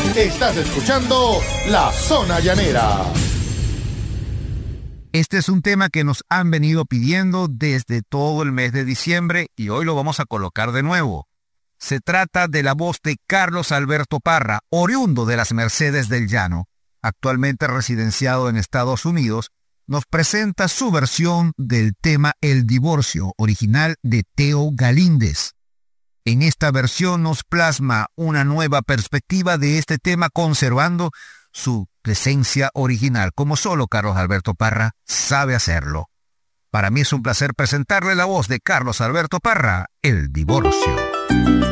Estás escuchando La Zona Llanera. Este es un tema que nos han venido pidiendo desde todo el mes de diciembre y hoy lo vamos a colocar de nuevo. Se trata de la voz de Carlos Alberto Parra, oriundo de las Mercedes del Llano, actualmente residenciado en Estados Unidos. Nos presenta su versión del tema El Divorcio, original de Teo Galíndez. En esta versión nos plasma una nueva perspectiva de este tema, conservando su esencia original, como solo Carlos Alberto Parra sabe hacerlo. Para mí es un placer presentarle la voz de Carlos Alberto Parra, El Divorcio.